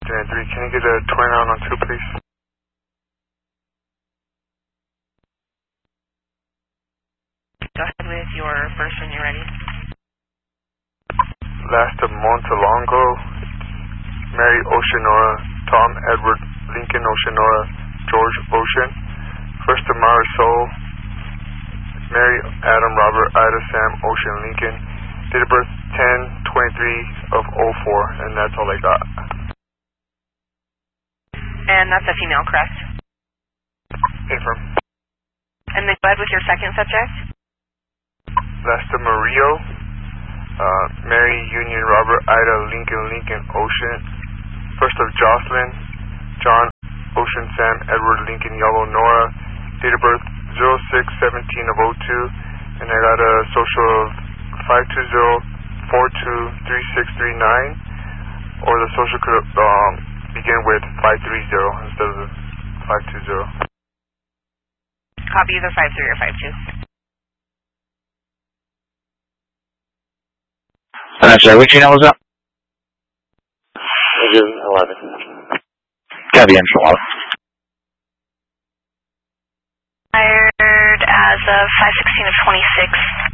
Jan 3, can you get a 29 on 2, please? Go ahead with your first when you're ready. Last of Montelongo, Mary Oceanora, Tom Edward Lincoln Oceanora, George Ocean. First of Marisol, Mary Adam Robert Ida Sam Ocean Lincoln. Date of birth 10/23 of 04, and that's all I got. And that's a female, correct? Affirm. And then go ahead with your second subject. Last of Mario, Mary Union Robert Ida Lincoln Lincoln Ocean. First of Jocelyn, John Ocean Sam Edward Lincoln Yellow Nora. Date of birth 06/17 of 02, and I got a social of 520-423639, or the social could begin with 530 instead of the 520. Copy either 53 or 52. Sorry, which unit was that? Engine 11. Copy, engine 11. Fired as of 5/16 of 26.